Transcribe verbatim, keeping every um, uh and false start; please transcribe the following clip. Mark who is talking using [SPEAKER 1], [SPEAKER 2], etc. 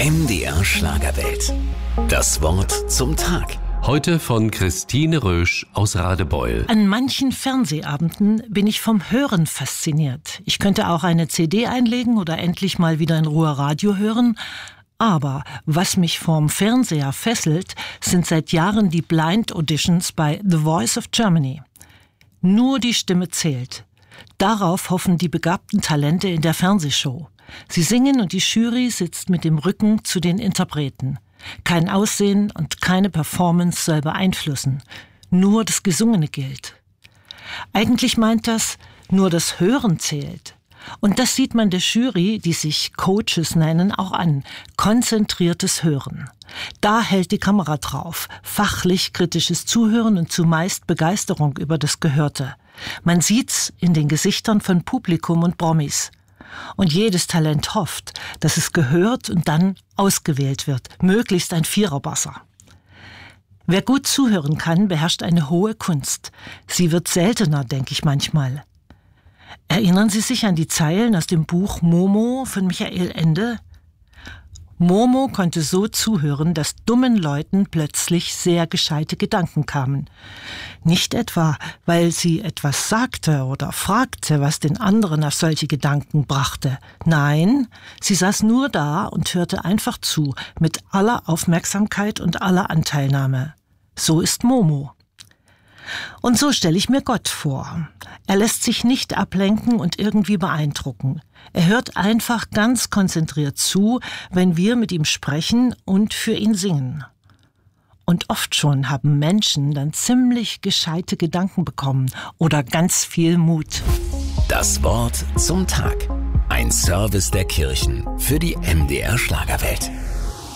[SPEAKER 1] M D R Schlagerwelt. Das Wort zum Tag.
[SPEAKER 2] Heute von Christine Rösch aus Radebeul.
[SPEAKER 3] An manchen Fernsehabenden bin ich vom Hören fasziniert. Ich könnte auch eine C D einlegen oder endlich mal wieder in Ruhe Radio hören. Aber was mich vorm Fernseher fesselt, sind seit Jahren die Blind Auditions bei The Voice of Germany. Nur die Stimme zählt. Darauf hoffen die begabten Talente in der Fernsehshow. Sie singen und die Jury sitzt mit dem Rücken zu den Interpreten. Kein Aussehen und keine Performance soll beeinflussen. Nur das Gesungene gilt. Eigentlich meint das, nur das Hören zählt. Und das sieht man der Jury, die sich Coaches nennen, auch an. Konzentriertes Hören. Da hält die Kamera drauf. Fachlich kritisches Zuhören und zumeist Begeisterung über das Gehörte. Man sieht's in den Gesichtern von Publikum und Promis. Und jedes Talent hofft, dass es gehört und dann ausgewählt wird. Möglichst ein Viererbasser. Wer gut zuhören kann, beherrscht eine hohe Kunst. Sie wird seltener, denke ich manchmal. Erinnern Sie sich an die Zeilen aus dem Buch Momo von Michael Ende? Momo konnte so zuhören, dass dummen Leuten plötzlich sehr gescheite Gedanken kamen. Nicht etwa, weil sie etwas sagte oder fragte, was den anderen auf solche Gedanken brachte. Nein, sie saß nur da und hörte einfach zu, mit aller Aufmerksamkeit und aller Anteilnahme. So ist Momo. Und so stelle ich mir Gott vor. Er lässt sich nicht ablenken und irgendwie beeindrucken. Er hört einfach ganz konzentriert zu, wenn wir mit ihm sprechen und für ihn singen. Und oft schon haben Menschen dann ziemlich gescheite Gedanken bekommen oder ganz viel Mut.
[SPEAKER 1] Das Wort zum Tag. Ein Service der Kirchen für die M D R Schlagerwelt.